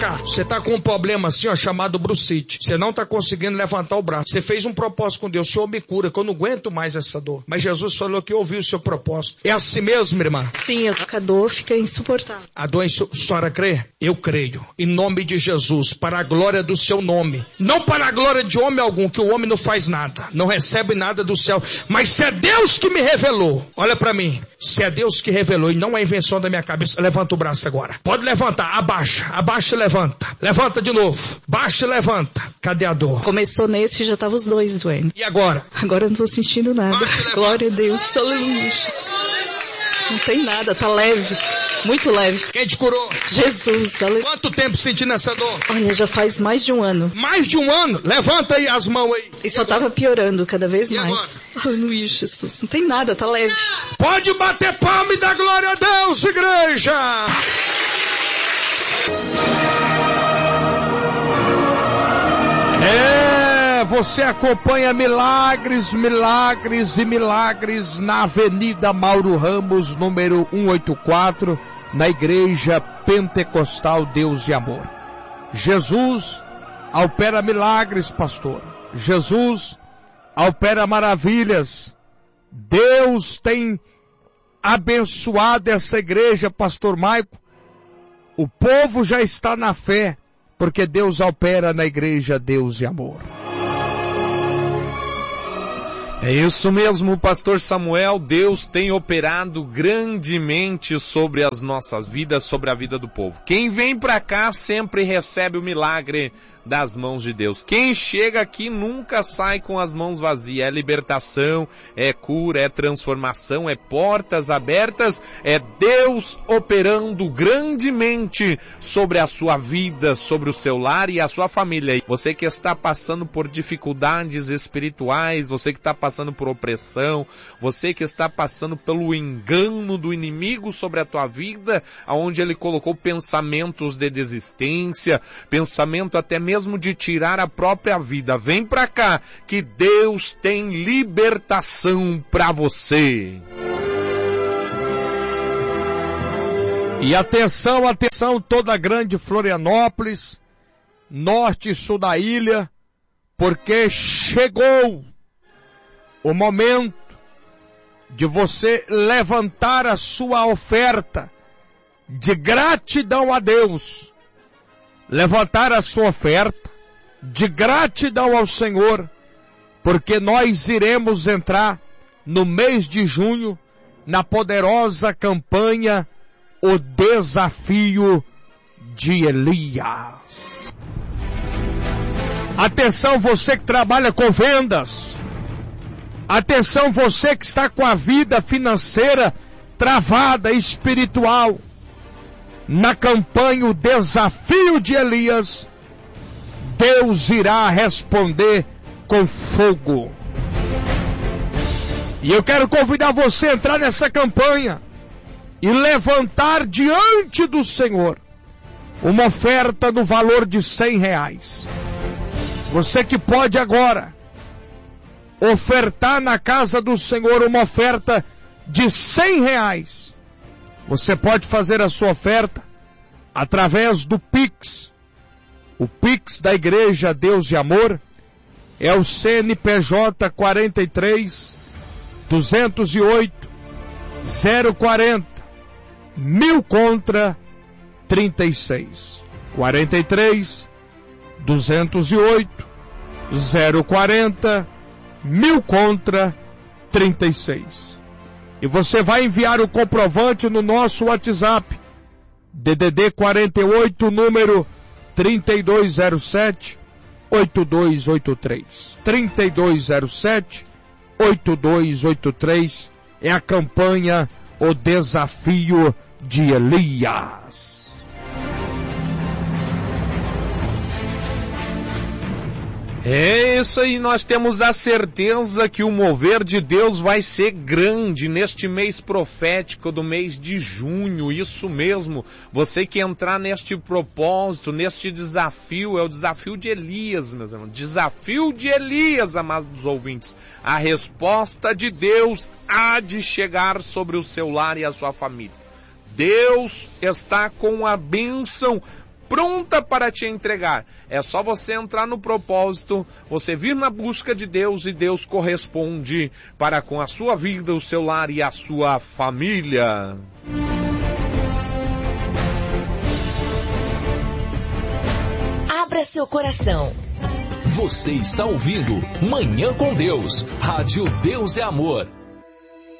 Você tá com um problema assim, ó, chamado brucite. Você não tá conseguindo levantar o braço. Você fez um propósito com Deus. Senhor, me cura, que eu não aguento mais essa dor. Mas Jesus falou que ouviu o seu propósito. É assim mesmo, irmã? Sim, a dor fica insuportável. A dor, a senhora crê? Eu creio. Em nome de Jesus, para a glória do seu nome. Não para a glória de homem algum, que o homem não faz nada. Não recebe nada do céu. Mas se é Deus que me revelou, olha para mim. Se é Deus que revelou e não é invenção da minha cabeça, levanta o braço agora. Pode levantar, abaixa e levanta. Levanta de novo. Baixa e levanta. Cadê a dor? Começou nesse e já tava os dois doendo. E agora? Agora eu não tô sentindo nada. Glória a Deus. Aleluia. Não tem nada, tá leve. Muito leve. Quem te curou? Jesus. Aleluia. Quanto tempo sentindo essa dor? Olha, já faz mais de um ano. Mais de um ano? Levanta aí as mãos aí. E só tava piorando cada vez E mais. agora? Aleluia, Jesus. Não tem nada, tá leve. Pode bater palma e dar glória a Deus, igreja. Você acompanha milagres, milagres e milagres na Avenida Mauro Ramos, número 184, na Igreja Pentecostal Deus e Amor. Jesus opera milagres, pastor. Jesus opera maravilhas. Deus tem abençoado essa igreja, pastor Maico. O povo já está na fé, porque Deus opera na Igreja Deus e Amor. É isso mesmo, pastor Samuel. Deus tem operado grandemente sobre as nossas vidas, sobre a vida do povo. Quem vem para cá sempre recebe o milagre das mãos de Deus. Quem chega aqui nunca sai com as mãos vazias. É libertação, é cura, é transformação, é portas abertas, é Deus operando grandemente sobre a sua vida, sobre o seu lar e a sua família. Você que está passando por dificuldades espirituais, você que está passando por opressão, você que está passando pelo engano do inimigo sobre a tua vida, onde ele colocou pensamentos de desistência, pensamento até mesmo de tirar a própria vida. Vem pra cá, que Deus tem libertação pra você. E atenção, atenção, toda a grande Florianópolis, norte e sul da ilha, porque chegou o momento de você levantar a sua oferta de gratidão a Deus. Levantar a sua oferta de gratidão ao Senhor, porque nós iremos entrar no mês de junho na poderosa campanha O Desafio de Elias. Atenção, você que trabalha com vendas. Atenção, você que está com a vida financeira travada, espiritual. Na campanha O Desafio de Elias, Deus irá responder com fogo. E eu quero convidar você a entrar nessa campanha e levantar diante do Senhor uma oferta no valor de R$100. Você que pode agora ofertar na casa do Senhor uma oferta de R$100. Você pode fazer a sua oferta através do Pix. O Pix da Igreja Deus e Amor é o CNPJ 43 208 040 1000 contra 36. 43 208 040 1000 contra 36. E você vai enviar o comprovante no nosso WhatsApp, DDD 48, número 3207 8283. 3207 8283 é a campanha O Desafio de Elias. É isso aí, nós temos a certeza que o mover de Deus vai ser grande neste mês profético do mês de junho, isso mesmo. Você que entrar neste propósito, neste desafio, é o desafio de Elias, meus irmãos. Desafio de Elias, amados ouvintes. A resposta de Deus há de chegar sobre o seu lar e a sua família. Deus está com a bênção pronta para te entregar. É só você entrar no propósito, você vir na busca de Deus e Deus corresponde para com a sua vida, o seu lar e a sua família. Abra seu coração. Você está ouvindo Manhã com Deus, Rádio Deus é Amor.